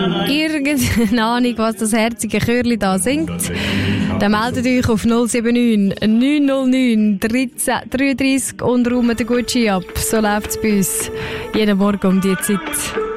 irgendeine Ahnung, was das herzige Chörli da singt, dann meldet euch auf 079 909 1333 und räumt den Gucci ab. So läuft's bei uns. Jeden Morgen um diese Zeit.